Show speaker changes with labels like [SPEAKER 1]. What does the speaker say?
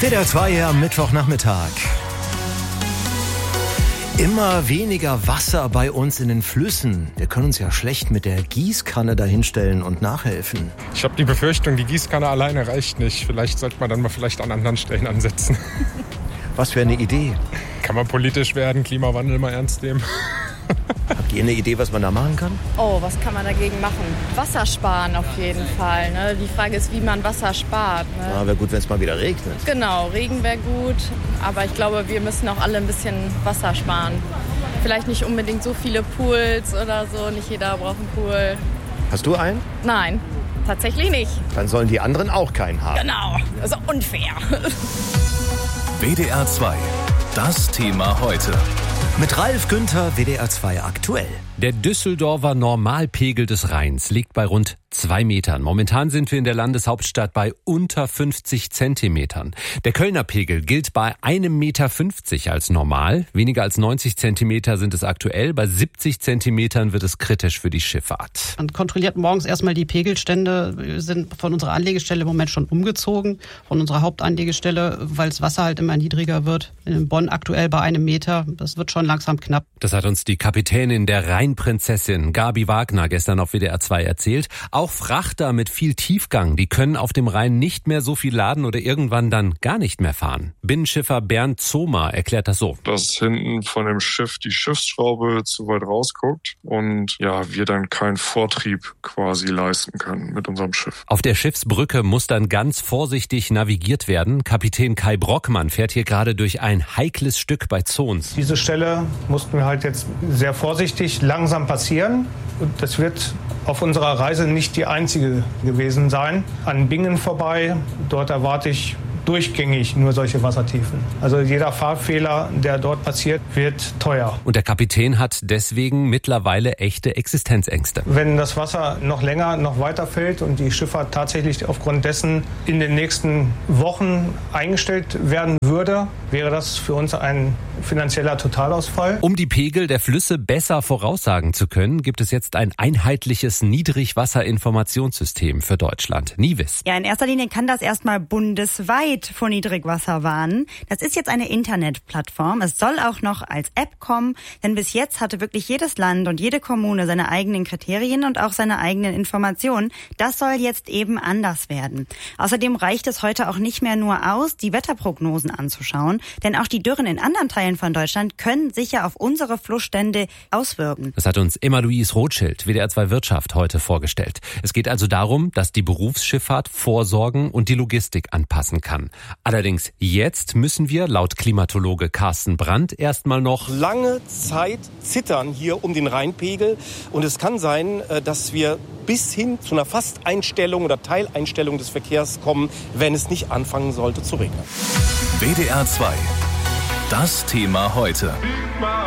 [SPEAKER 1] WDR 2 am Mittwochnachmittag. Immer weniger Wasser bei uns in den Flüssen. Wir können uns ja schlecht mit der Gießkanne dahinstellen und nachhelfen.
[SPEAKER 2] Ich habe die Befürchtung, die Gießkanne alleine reicht nicht. Vielleicht sollte man dann mal an anderen Stellen ansetzen.
[SPEAKER 1] Was für eine Idee.
[SPEAKER 2] Kann man politisch werden, Klimawandel mal ernst nehmen?
[SPEAKER 1] Habt ihr eine Idee, was man da machen kann?
[SPEAKER 3] Oh, was kann man dagegen machen? Wasser sparen auf jeden Fall. Ne? Die Frage ist, wie man Wasser spart. Ne?
[SPEAKER 1] Ja, wäre gut, wenn es mal wieder regnet.
[SPEAKER 3] Genau, Regen wäre gut. Aber ich glaube, wir müssen auch alle ein bisschen Wasser sparen. Vielleicht nicht unbedingt so viele Pools oder so. Nicht jeder braucht einen Pool.
[SPEAKER 1] Hast du einen?
[SPEAKER 3] Nein, tatsächlich nicht.
[SPEAKER 1] Dann sollen die anderen auch keinen haben.
[SPEAKER 3] Genau, also unfair.
[SPEAKER 4] WDR 2, das Thema heute.
[SPEAKER 1] Mit Ralf Günther, WDR 2 aktuell.
[SPEAKER 5] Der Düsseldorfer Normalpegel des Rheins liegt bei rund 2 Metern. Momentan sind wir in der Landeshauptstadt bei unter 50 Zentimetern. Der Kölner Pegel gilt bei 1,50 Meter als normal. Weniger als 90 Zentimeter sind es aktuell. Bei 70 Zentimetern wird es kritisch für die Schifffahrt.
[SPEAKER 6] Man kontrolliert morgens erstmal die Pegelstände. Wir sind von unserer Anlegestelle im Moment schon umgezogen, von unserer Hauptanlegestelle, weil das Wasser halt immer niedriger wird. In Bonn aktuell bei 1 Meter. Das wird schon langsam knapp.
[SPEAKER 5] Das hat uns die Kapitänin der Rheinprinzessin Gabi Wagner gestern auf WDR 2 erzählt. Auch Frachter mit viel Tiefgang, die können auf dem Rhein nicht mehr so viel laden oder irgendwann dann gar nicht mehr fahren. Binnenschiffer Bernd Zomer erklärt das so.
[SPEAKER 2] Dass hinten von dem Schiff die Schiffsschraube zu weit rausguckt und wir dann keinen Vortrieb quasi leisten können mit unserem Schiff.
[SPEAKER 5] Auf der Schiffsbrücke muss dann ganz vorsichtig navigiert werden. Kapitän Kai Brockmann fährt hier gerade durch ein heikles Stück bei Zons.
[SPEAKER 7] Diese Stelle mussten wir halt jetzt sehr vorsichtig langsam passieren. Das wird auf unserer Reise nicht die einzige gewesen sein. An Bingen vorbei, dort erwarte ich durchgängig nur solche Wassertiefen. Also jeder Fahrfehler, der dort passiert, wird teuer.
[SPEAKER 5] Und der Kapitän hat deswegen mittlerweile echte Existenzängste.
[SPEAKER 7] Wenn das Wasser noch länger, noch weiter fällt und die Schifffahrt tatsächlich aufgrund dessen in den nächsten Wochen eingestellt werden würde, wäre das für uns ein finanzieller Totalausfall.
[SPEAKER 5] Um die Pegel der Flüsse besser voraussagen zu können, gibt es jetzt ein einheitliches Niedrigwasserinformationssystem für Deutschland, NIWIS.
[SPEAKER 8] Ja, in erster Linie kann das erstmal bundesweit vor Niedrigwasser warnen. Das ist jetzt eine Internetplattform. Es soll auch noch als App kommen, denn bis jetzt hatte wirklich jedes Land und jede Kommune seine eigenen Kriterien und auch seine eigenen Informationen. Das soll jetzt eben anders werden. Außerdem reicht es heute auch nicht mehr nur aus, die Wetterprognosen anzuschauen, denn auch die Dürren in anderen Teilen von Deutschland können sich ja auf unsere Flussstände auswirken.
[SPEAKER 5] Das hat uns Emma-Louise Rothschild, WDR 2 Wirtschaft, heute vorgestellt. Es geht also darum, dass die Berufsschifffahrt vorsorgen und die Logistik anpassen kann. Allerdings jetzt müssen wir, laut Klimatologe Carsten Brandt, erstmal noch
[SPEAKER 9] lange Zeit zittern hier um den Rheinpegel. Und es kann sein, dass wir bis hin zu einer Fasteinstellung oder Teileinstellung des Verkehrs kommen, wenn es nicht anfangen sollte zu regnen.
[SPEAKER 4] WDR 2, das Thema heute.